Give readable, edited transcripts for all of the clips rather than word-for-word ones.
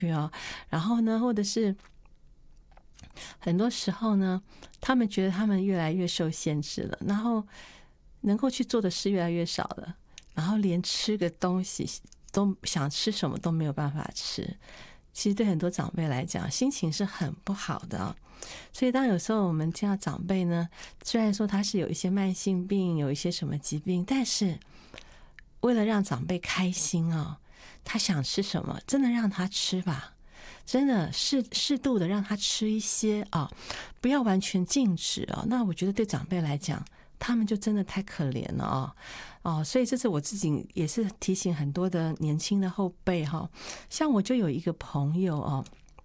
然后呢，或者是很多时候呢，他们觉得他们越来越受限制了，然后能够去做的事越来越少了，然后连吃个东西都想吃什么都没有办法吃。其实对很多长辈来讲，心情是很不好的啊。所以当有时候我们见到长辈呢，虽然说他是有一些慢性病，有一些什么疾病，但是为了让长辈开心啊，他想吃什么，真的让他吃吧。真的适度的让他吃一些啊，不要完全禁止啊。那我觉得对长辈来讲，他们就真的太可怜了所以这是我自己也是提醒很多的年轻的后辈哈。像我就有一个朋友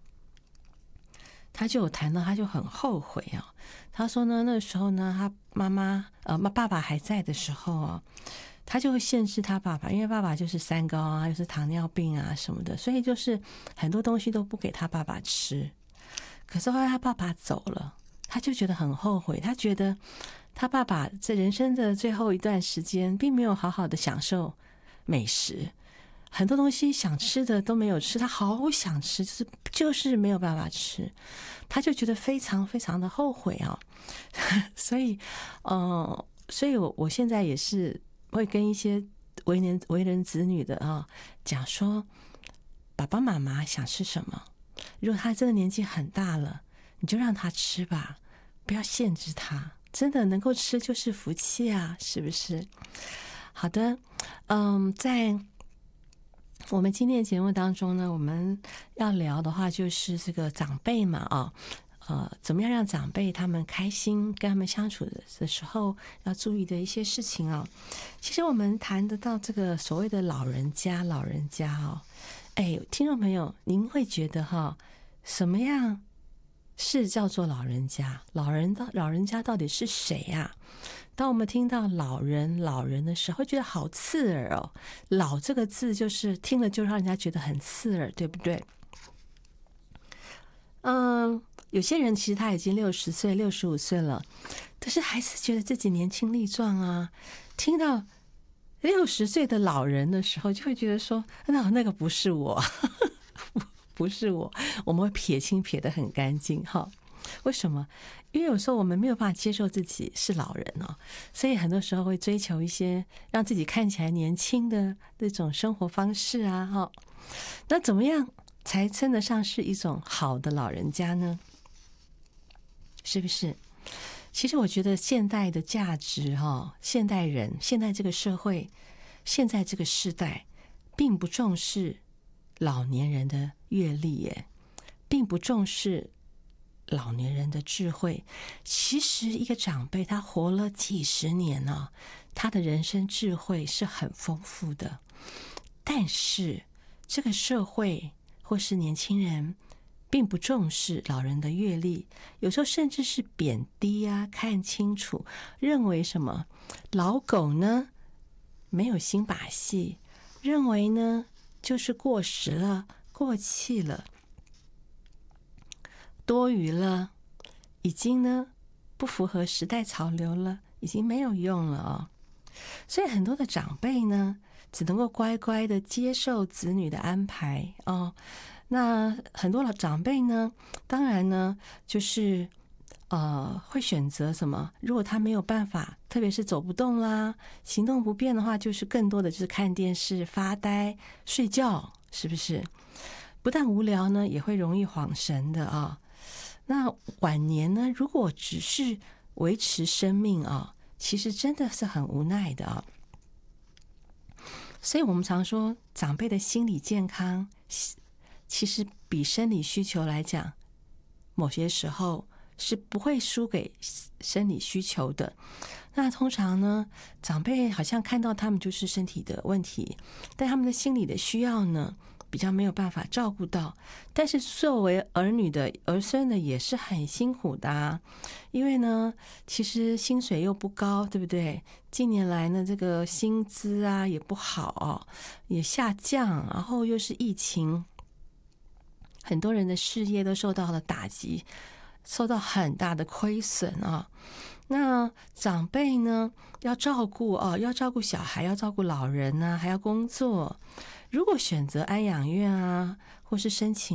他就有谈到，他就很后悔他说呢，那时候呢，他爸爸还在的时候他就会限制他爸爸，因为爸爸就是三高又是糖尿病什么的，所以就是很多东西都不给他爸爸吃。可是后来他爸爸走了，他就觉得很后悔，他觉得他爸爸在人生的最后一段时间并没有好好的享受美食，很多东西想吃的都没有吃，他好想吃，就是没有办法吃，他就觉得非常非常的后悔所以我现在也是会跟一些为人子女的讲说，爸爸妈妈想吃什么，如果他这个年纪很大了，你就让他吃吧，不要限制他，真的能够吃就是福气是不是？好的，在我们今天的节目当中呢，我们要聊的话就是这个长辈嘛怎么样让长辈他们开心，跟他们相处的时候要注意的一些事情其实我们谈得到这个所谓的老人家听众朋友，您会觉得什么样是叫做老人家？老人家到底是谁当我们听到老人的时候，会觉得好刺耳老这个字就是听了就让人家觉得很刺耳，对不对？有些人其实他已经60岁、65岁了，但是还是觉得自己年轻力壮听到60岁的老人的时候，就会觉得说，那个不是我，不是我，我们会撇清撇得很干净为什么？因为有时候我们没有办法接受自己是老人所以很多时候会追求一些让自己看起来年轻的那种生活方式那怎么样才称得上是一种好的老人家呢？是不是？其实我觉得现代的价值现代人，现在这个社会，现在这个世代并不重视老年人的阅历并不重视老年人的智慧。其实一个长辈他活了几十年他的人生智慧是很丰富的，但是这个社会或是年轻人并不重视老人的阅历，有时候甚至是贬低看清楚，认为什么老狗呢没有新把戏，认为呢就是过时了、过气了、多余了，已经呢不符合时代潮流了，已经没有用了所以很多的长辈呢只能够乖乖的接受子女的安排那很多老长辈呢，当然呢就是会选择什么？如果他没有办法，特别是走不动啦、行动不便的话，就是更多的就是看电视、发呆、睡觉，是不是？不但无聊呢，也会容易晃神的那晚年呢，如果只是维持生命其实真的是很无奈的所以我们常说，长辈的心理健康其实比生理需求来讲，某些时候是不会输给生理需求的。那通常呢，长辈好像看到他们就是身体的问题，但他们的心理的需要呢，比较没有办法照顾到。但是作为儿女的儿孙呢，也是很辛苦的因为呢，其实薪水又不高，对不对？近年来呢，这个薪资也不好也下降，然后又是疫情，很多人的事业都受到了打击，受到很大的亏损那长辈呢，要照顾哦，要照顾小孩，要照顾老人啊，还要工作。如果选择安养院啊，或是申请